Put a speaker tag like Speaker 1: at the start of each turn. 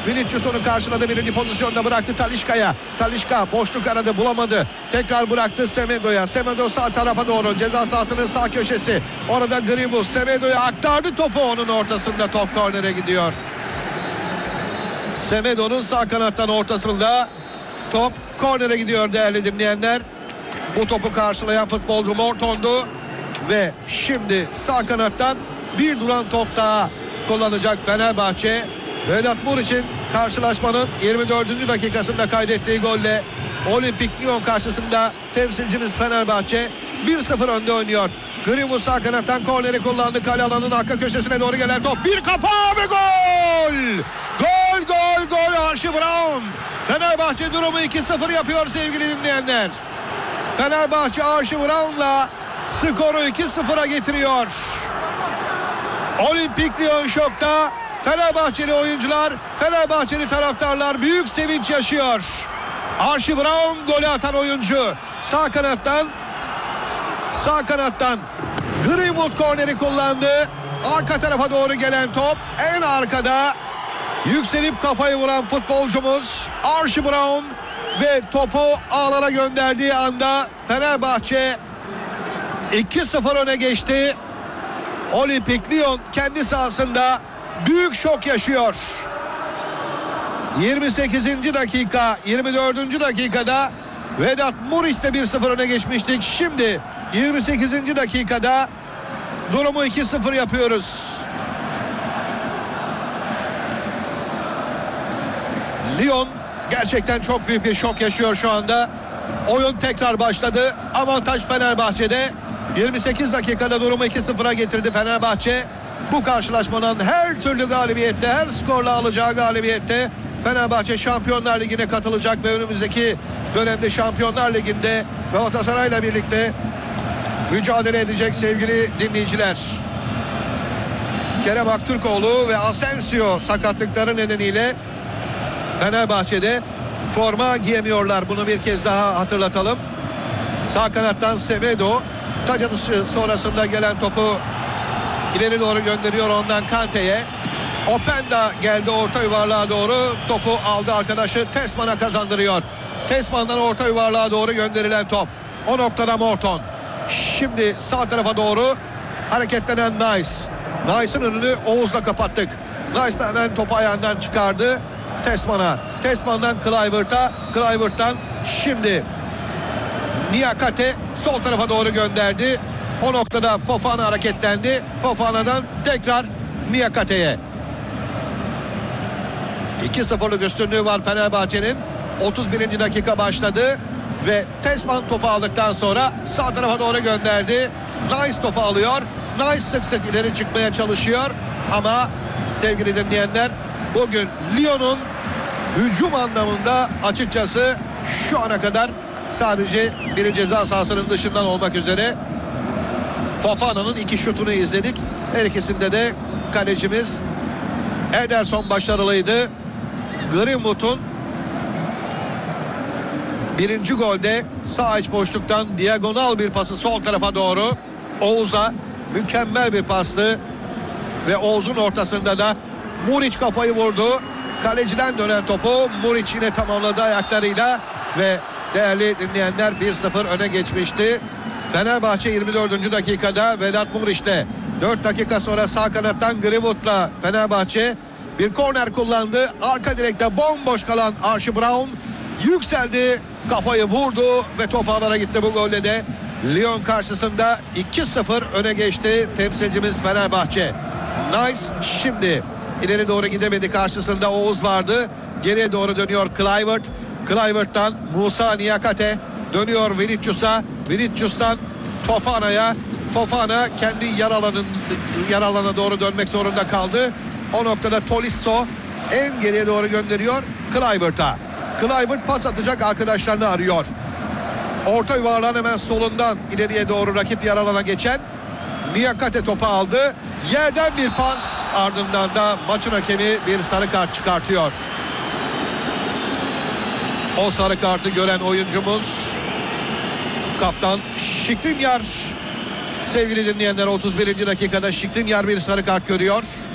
Speaker 1: Vinicius onu karşıladı. Birinci pozisyonda bıraktı Talisca'ya. Talisca boşluk aradı, bulamadı. Tekrar bıraktı Semedo'ya. Semedo sağ tarafa doğru. Ceza sahasının sağ köşesi. Orada Greenwood Semedo'ya aktardı topu. Onun ortasında top kornere gidiyor. Semedo'nun sağ kanattan ortasında top kornere gidiyor değerli dinleyenler. Bu topu karşılayan futbolcu Morton'du. Ve şimdi sağ kanattan bir duran top daha kullanacak Fenerbahçe. Vedat Muriç'in karşılaşmanın 24. dakikasında kaydettiği golle Olimpik Lyon karşısında temsilcimiz Fenerbahçe 1-0 önde oynuyor. Greenwood sağ kanattan korneri kullandı. Kale alanının arka köşesine doğru gelen top. Bir kafa ve gol! Gol, gol, gol! Archie Brown. Fenerbahçe durumu 2-0 yapıyor sevgili dinleyenler. Fenerbahçe Archie Brown'la skoru 2-0'a getiriyor. Olimpik Lyon şokta. Fenerbahçeli oyuncular, Fenerbahçeli taraftarlar büyük sevinç yaşıyor. Archie Brown golü atan oyuncu. Sağ kanattan Greenwood korneri kullandı. Arka tarafa doğru gelen top en arkada yükselip kafayı vuran futbolcumuz Archie Brown ve topu ağlara gönderdiği anda Fenerbahçe 2-0 öne geçti. Olimpik Lyon kendi sahasında büyük şok yaşıyor. 28. dakika, 24. dakikada Vedat Muriç'te 1-0 öne geçmiştik. Şimdi 28. dakikada durumu 2-0 yapıyoruz. Lyon gerçekten çok büyük bir şok yaşıyor şu anda. Oyun tekrar başladı. Avantaj Fenerbahçe'de. 28 dakikada durumu 2-0'a getirdi Fenerbahçe. Bu karşılaşmanın her türlü galibiyette, her skorla alacağı galibiyette Fenerbahçe Şampiyonlar Ligi'ne katılacak ve önümüzdeki dönemde Şampiyonlar Ligi'nde Galatasaray'la birlikte mücadele edecek sevgili dinleyiciler. Kerem Aktürkoğlu ve Asensio sakatlıkları nedeniyle Fenerbahçe'de forma giyemiyorlar. Bunu bir kez daha hatırlatalım. Sağ kanattan Semedo taç atışı sonrasında gelen topu ileri doğru gönderiyor, ondan Kante'ye. Openda geldi orta yuvarlığa doğru, topu aldı arkadaşı Tesman'a kazandırıyor. Tesman'dan orta yuvarlığa doğru gönderilen top. O noktada Morton. Şimdi sağ tarafa doğru hareketlenen Nice. Nice'ın önünü Oğuz'la kapattık. Nice hemen topu ayağından çıkardı Tesman'a. Tesman'dan Kluivert'a. Kluivert'tan şimdi Niakate sol tarafa doğru gönderdi. O noktada Fofana hareketlendi. Fofana'dan tekrar Niakate'ye. 2-0'lık üstünlüğü var Fenerbahçe'nin. 31. dakika başladı ve Tesman topu aldıktan sonra sağ tarafa doğru gönderdi. Nice topu alıyor. Nice sık sık ileri çıkmaya çalışıyor ama sevgili dinleyenler, bugün Lyon'un hücum anlamında açıkçası şu ana kadar sadece biri ceza sahasının dışından olmak üzere Fofana'nın 2 şutunu izledik. Her ikisinde de kalecimiz Ederson başarılıydı. Greenwood'un birinci golde sağ iç boşluktan diagonal bir pası sol tarafa doğru Oğuz'a mükemmel bir pastı ve Oğuz'un ortasında da Muriç kafayı vurdu. Kaleciden dönen topu Muriç yine tamamladı ayaklarıyla ve değerli dinleyenler 1-0 öne geçmişti. Fenerbahçe 24. dakikada Vedat Muriç'te. 4 dakika sonra sağ kanattan Greenwood'la Fenerbahçe bir korner kullandı. Arka direkte bomboş kalan Archie Brown yükseldi, kafayı vurdu ve top ağlara gitti. Bu golle de Lyon karşısında 2-0 öne geçti temsilcimiz Fenerbahçe. Nice şimdi ileri doğru gidemedi, karşısında Oğuz vardı. Geriye doğru dönüyor Kluivert. Kluivert'tan Musa Niakate dönüyor Vinicius'a. Vinicius'tan Fofana'ya. Fofana kendi yer alana doğru dönmek zorunda kaldı. O noktada Tolisso en geriye doğru gönderiyor Kluivert'a. Kluivert pas atacak arkadaşlarını arıyor. Orta yuvarlağın hemen solundan ileriye doğru rakip yer alana geçen Niakate topu aldı. Yerden bir pas, ardından da maçın hakemi bir sarı kart çıkartıyor. O sarı kartı gören oyuncumuz kaptan Skriniar. Sevgili dinleyenler, 31. dakikada Skriniar bir sarı kart görüyor.